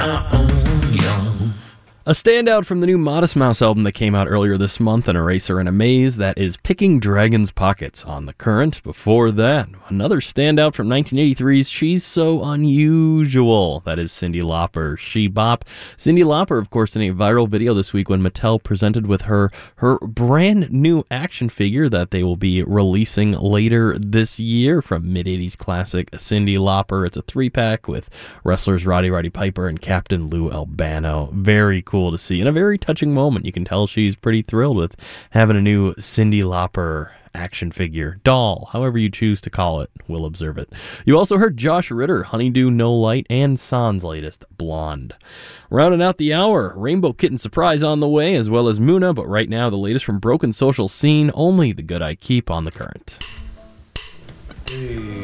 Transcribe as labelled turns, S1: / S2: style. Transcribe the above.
S1: I own you. A standout from the new Modest Mouse album that came out earlier this month, An Eraser and a Maze, that is Picking Dragon's Pockets on The Current. Before that, another standout from 1983's She's So Unusual, that is Cyndi Lauper, She Bop. Cyndi Lauper, of course, in a viral video this week when Mattel presented with her brand new action figure that they will be releasing later this year from mid-80s classic Cyndi Lauper. It's a 3-pack with wrestlers Roddy Piper and Captain Lou Albano. Very cool to see, and a very touching moment. You can tell she's pretty thrilled with having a new Cyndi Lauper action figure, doll, however you choose to call it. We'll observe it. You also heard Josh Ritter, Honeydew No Light, and San's latest, Blonde. Rounding out the hour, Rainbow Kitten Surprise on the way, as well as Muna, but right now the latest from Broken Social Scene, Only the Good I Keep on The Current.